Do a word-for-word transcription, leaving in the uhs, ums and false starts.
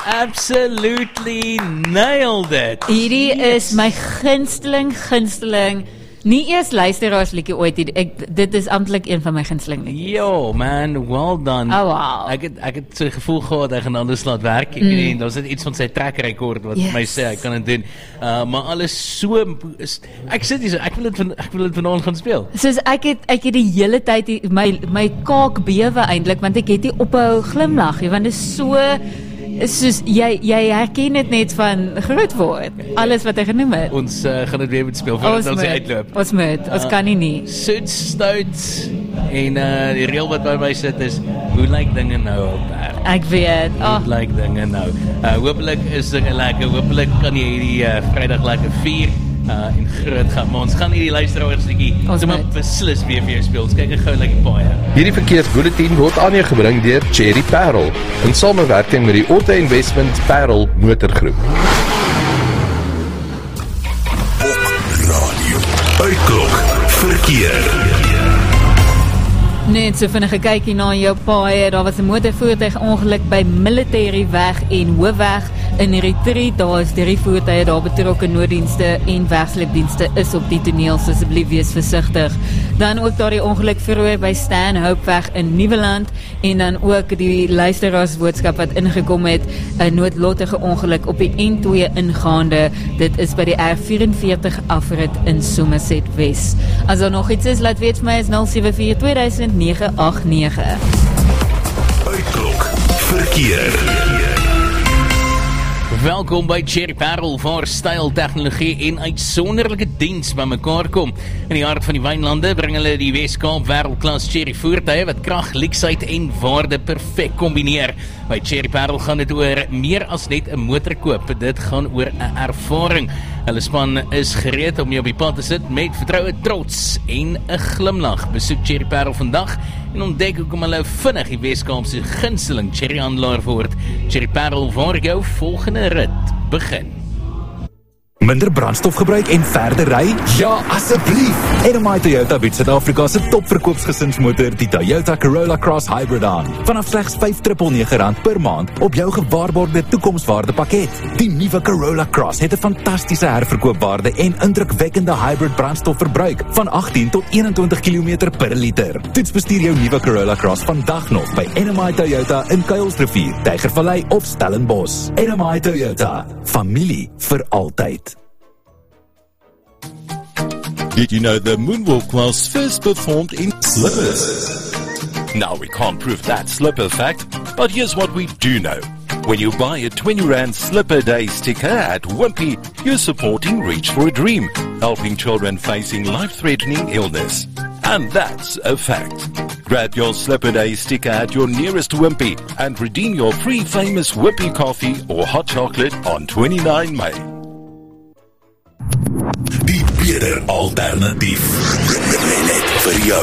absolutely nailed it. Hierdie is my gunsteling, gunsteling, nie eers luisteraarsliedjie ooit, ek, dit is amptelik een van my gunsteling liedjies. Yo man, well done. Oh wow. Ek het, ek het so 'n gevoel gehad, ek gaan anders laat werk, ek mm. en daar was iets van sy track record wat yes. my sê, ek kan dit doen, uh, maar alles so, is, ek sit hier so, ek wil dit van, ek wil dit vanaand gaan speel. Soos ek het, ek het die hele tyd, my, my kaak bewe eintlik, want ek het nie ophou glimlag, want dit is so, soos, jy, jy herken dit net van groot word, alles wat hy genoem het. Ons uh, gaan dit weer moet speel, voordat ons uitloop. Ons moet, ons uh, kan nie nie. Soet, stout, en uh, die reël wat by my sit is, hoe lyk dinge nou op daar? Ek weet, oh. Hoe lyk dinge nou? Uh, hoopelik is dinge lekker, hoopelik kan jy hierdie uh, Vrydag lekker vier, uh, en groot gaan, maar ons gaan hierdie luisteraarsliedjie sommer beslis weer vir jou speel, ons kyk ek gou lekker paai. Hierdie verkeersbulletin word aan jou gebring deur Cherry Parel, in samewerking met die Auto Investment Parel Motorgroep. Op radio, uitklok, verkeer. Net so vinnige kykie na jou paai, daar was 'n motorvoertuig ongeluk by Military Weg en Hoofweg in Retreat, daar is drie voertuie daar betrokke, nooddienste en wegsleepdienste is op die toneel, so asseblief wees versigtig. Dan ook daar die ongeluk vroeër by Stanhopeweg in Nieuweland, en dan ook die luisteraarsboodskap wat ingekom het, 'n noodlottige ongeluk op die N twee ingaande, dit is by die R vyf-en-veertig afrit in Somerset Wes. As daar nog iets is, laat weet vir my, is nul sewe vier twee duisend nege agt nege. Uitklok, verkeer. Welkom by Cherry Parel, waar styl, tegnologie en uitsonderlike diens by mekaar kom. In die hart van die wynlande bring hulle die Weskaap wêreldklas Cherry voertuie wat krag, leksheid en waarde perfek kombineer. By Cherry Parel gaan dit oor meer as net 'n motor koop, dit gaan oor 'n ervaring. Hulle span is gereed om jou op die pad te sit met vertroue, trots en 'n glimlag. Besoek Cherry Parel vandag en ontdek hoekom hulle vinnig die Weskaapse gunsteling cherry handelaar word. Cherry Parel, waar jou volgende rit begin. Minder brandstof gebruik en verder ry? Ja, asseblief! N M I Toyota bied Suid-Afrika se topverkoopsgesinsmotor, die Toyota Corolla Cross Hybrid aan. Vanaf slegs vyf nege nege rand per maand op jou gewaarborgde toekomswaarde pakket. Die nuwe Corolla Cross het 'n fantastiese herverkoopwaarde en indrukwekkende hybrid brandstofverbruik van agttien tot eenentwintig kilometer per liter. Toets bestuur jou nuwe Corolla Cross vandag nog by N M I Toyota in Kuilsrivier, Tygervallei of Stellenbosch. N M I Toyota, familie vir altyd. Did you know the moonwalk was first performed in slippers? Now we can't prove that slipper fact, but here's what we do know. When you buy a twenty rand Slipper Day sticker at Wimpy, you're supporting Reach for a Dream, helping children facing life-threatening illness. And that's a fact. Grab your Slipper Day sticker at your nearest Wimpy and redeem your free famous Wimpy coffee or hot chocolate on twenty-nine May. Die beter alternatief. Net vir jou.